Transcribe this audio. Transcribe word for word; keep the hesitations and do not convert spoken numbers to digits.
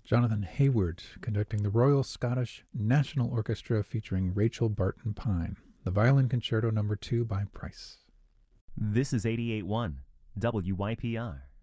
Jonathan Hayward conducting the Royal Scottish National Orchestra featuring Rachel Barton Pine. The Violin Concerto Number two by Price. This is eighty-eight point one W Y P R.